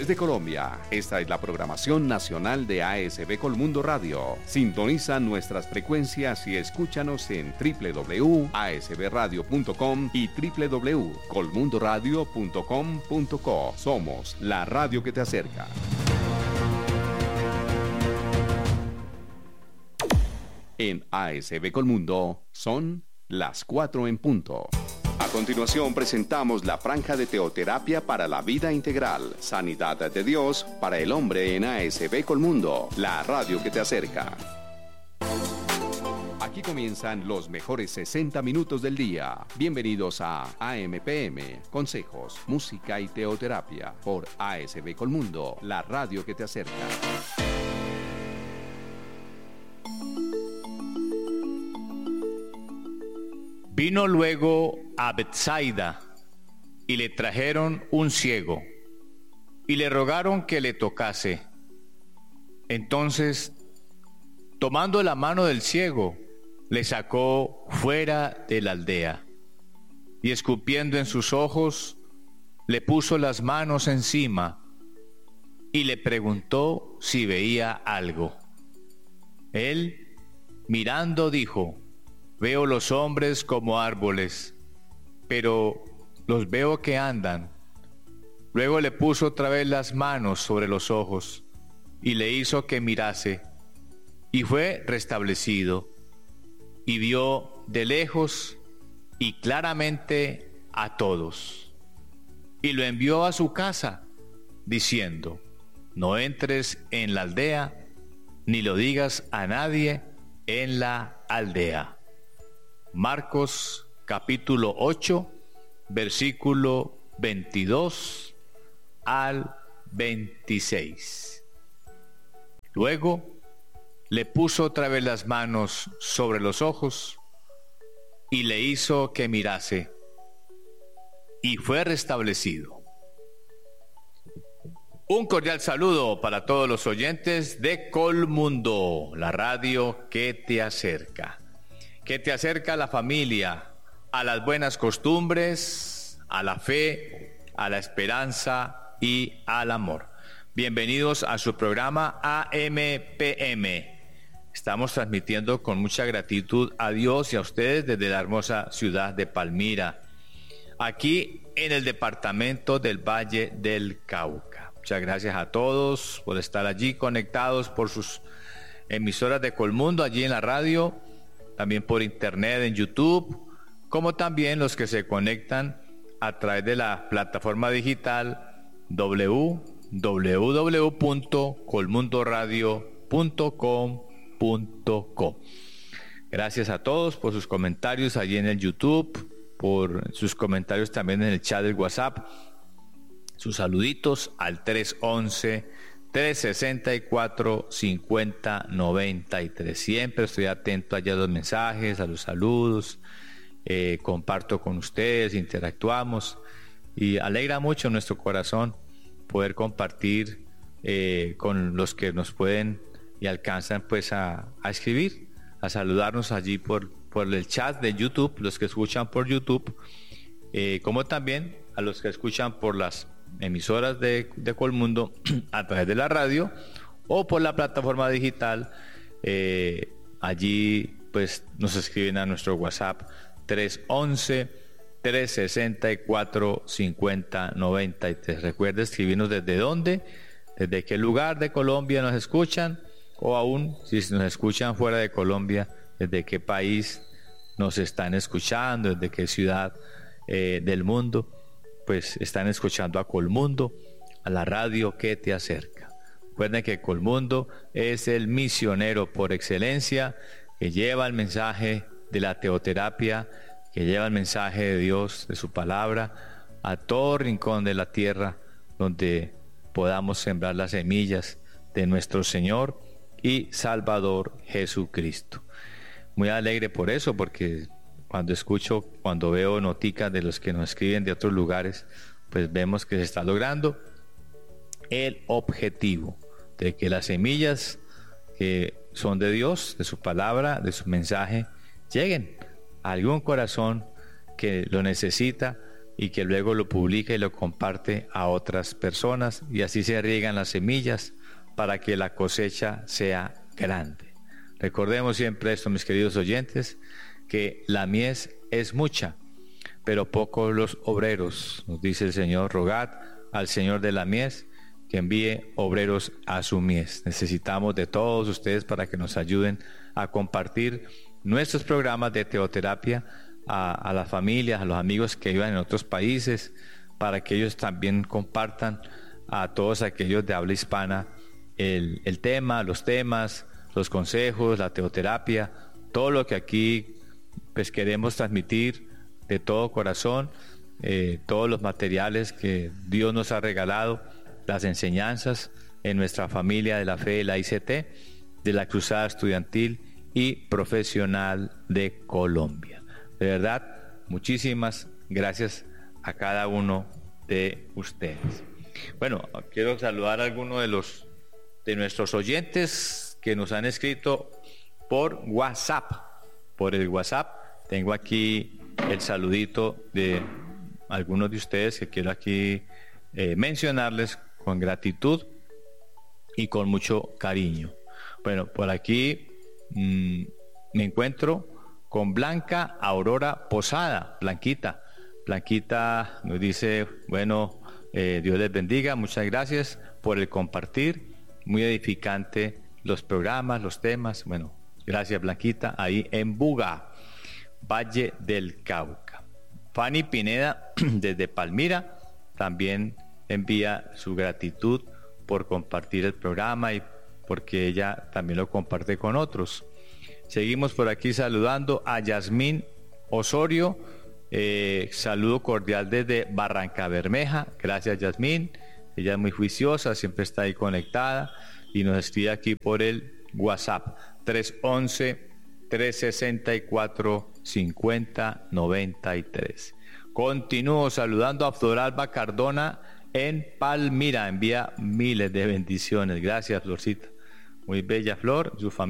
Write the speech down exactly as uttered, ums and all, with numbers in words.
Desde Colombia, esta es la programación nacional de A S B Colmundo Radio. Sintoniza nuestras frecuencias y escúchanos en w w w punto a s b radio punto com y w w w punto colmundo radio punto com punto co. Somos la radio que te acerca. En A S B Colmundo son las cuatro en punto. A continuación presentamos la franja de teoterapia para la vida integral, sanidad de Dios para el hombre en A S B Colmundo, la radio que te acerca. Aquí comienzan los mejores sesenta minutos del día. Bienvenidos a A M P M, consejos, música y teoterapia por A S B Colmundo, la radio que te acerca. Vino luego a Betsaida, y le trajeron un ciego, y le rogaron que le tocase. Entonces, tomando la mano del ciego, le sacó fuera de la aldea, y escupiendo en sus ojos, le puso las manos encima, y le preguntó si veía algo. Él, mirando, dijo: Veo los hombres como árboles, pero los veo que andan. Luego le puso otra vez las manos sobre los ojos y le hizo que mirase, y fue restablecido, y vio de lejos y claramente a todos. Y lo envió a su casa, diciendo: No entres en la aldea, ni lo digas a nadie en la aldea. Marcos capítulo ocho, versículo veintidós al veintiséis. Luego le puso otra vez las manos sobre los ojos y le hizo que mirase, y fue restablecido. Un cordial saludo para todos los oyentes de Colmundo, la radio que te acerca. Que te acerca a la familia, a las buenas costumbres, a la fe, a la esperanza y al amor. Bienvenidos a su programa A M P M. Estamos transmitiendo con mucha gratitud a Dios y a ustedes desde la hermosa ciudad de Palmira, aquí en el departamento del Valle del Cauca. Muchas gracias a todos por estar allí conectados por sus emisoras de Colmundo, allí en la radio, también por internet en YouTube, como también los que se conectan a través de la plataforma digital w w w punto colmundo radio punto com punto co. Gracias a todos por sus comentarios allí en el YouTube, por sus comentarios también en el chat del WhatsApp, sus saluditos al tres once, tres sesenta y cuatro, cincuenta noventa y tres. Siempre estoy atento allá a los mensajes, a los saludos, eh, comparto con ustedes, interactuamos, y alegra mucho nuestro corazón poder compartir eh, con los que nos pueden y alcanzan pues a, a escribir, a saludarnos allí por, por el chat de YouTube, los que escuchan por YouTube, eh, como también a los que escuchan por las emisoras de, de Colmundo a través de la radio o por la plataforma digital. Eh, allí pues nos escriben a nuestro WhatsApp tres once, tres sesenta y cuatro, cincuenta noventa y tres. Recuerda escribirnos desde dónde, desde qué lugar de Colombia nos escuchan, o aún si nos escuchan fuera de Colombia, desde qué país nos están escuchando, desde qué ciudad eh, del mundo pues están escuchando a Colmundo, a la radio que te acerca. Recuerden que Colmundo es el misionero por excelencia, que lleva el mensaje de la teoterapia, que lleva el mensaje de Dios, de su palabra, a todo rincón de la tierra donde podamos sembrar las semillas de nuestro Señor y Salvador Jesucristo. Muy alegre por eso, porque cuando escucho, cuando veo noticas de los que nos escriben de otros lugares, pues vemos que se está logrando el objetivo de que las semillas que son de Dios, de su palabra, de su mensaje, lleguen a algún corazón que lo necesita y que luego lo publica y lo comparte a otras personas, y así se riegan las semillas para que la cosecha sea grande. Recordemos siempre esto, mis queridos oyentes, que la mies es mucha, pero pocos los obreros. Nos dice el Señor: rogad al Señor de la mies que envíe obreros a su mies. Necesitamos de todos ustedes para que nos ayuden a compartir nuestros programas de teoterapia a, a las familias, a los amigos que vivan en otros países, para que ellos también compartan a todos aquellos de habla hispana el, el tema, los temas, los consejos, la teoterapia, todo lo que aquí pues queremos transmitir de todo corazón, eh, todos los materiales que Dios nos ha regalado, las enseñanzas en nuestra familia de la fe de la I C T, de la Cruzada Estudiantil y Profesional de Colombia. De verdad, muchísimas gracias a cada uno de ustedes. Bueno, quiero saludar a algunos de los de nuestros oyentes que nos han escrito por WhatsApp. Por el WhatsApp tengo aquí el saludito de algunos de ustedes que quiero aquí eh, mencionarles con gratitud y con mucho cariño. Bueno, por aquí mmm, me encuentro con Blanca Aurora Posada. Blanquita, Blanquita nos dice, bueno, eh, Dios les bendiga, muchas gracias por el compartir, muy edificante los programas, los temas. Bueno, gracias Blanquita, ahí en Buga, Valle del Cauca. Fanny Pineda desde Palmira también envía su gratitud por compartir el programa y porque ella también lo comparte con otros. Seguimos por aquí saludando a Yasmín Osorio, eh, saludo cordial desde Barranca Bermeja. Gracias Yasmín, ella es muy juiciosa, siempre está ahí conectada y nos escribe aquí por el WhatsApp tres once, tres sesenta y cuatro, cincuenta noventa y tres. Continúo saludando a Floralba Cardona en Palmira, envía miles de bendiciones. Gracias Florcita, muy bella Flor, su familia.